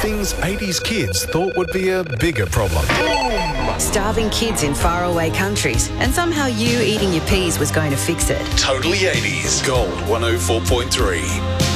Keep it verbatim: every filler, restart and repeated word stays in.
things eighties kids thought would be a bigger problem. Starving kids in faraway countries, and somehow you eating your peas was going to fix it. Totally eighties. Gold one oh four point three.